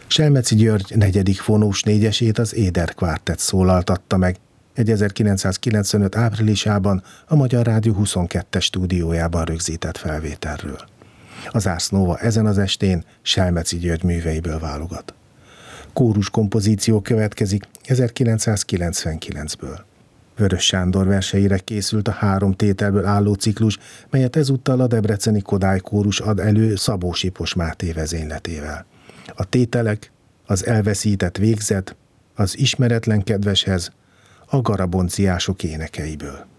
Selmeczi György 4. fonós négyesét az Éder Kvártett szólaltatta meg, egy 1995. áprilisában a Magyar Rádió 22-es stúdiójában rögzített felvételről. Az Ars Nova ezen az estén Selmeczi György műveiből válogat. Kórus kompozíció következik 1999-ből. Vörös Sándor verseire készült a 3 tételből álló ciklus, melyet ezúttal a debreceni Kodály Kórus ad elő Szabó Sipos Máté vezényletével. A tételek: az elveszített végzet, az ismeretlen kedveshez, a garabonciások énekeiből.